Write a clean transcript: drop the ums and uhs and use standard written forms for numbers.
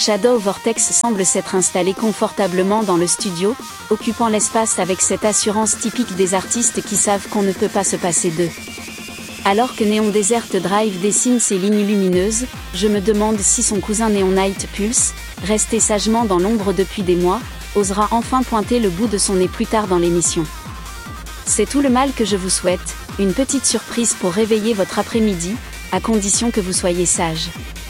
Shadow Vortex semble s'être installé confortablement dans le studio, occupant l'espace avec cette assurance typique des artistes qui savent qu'on ne peut pas se passer d'eux. Alors que Neon Desert Drive dessine ses lignes lumineuses, je me demande si son cousin Neon Night Pulse, resté sagement dans l'ombre depuis des mois, osera enfin pointer le bout de son nez plus tard dans l'émission. C'est tout le mal que je vous souhaite, une petite surprise pour réveiller votre après-midi, à condition que vous soyez sage.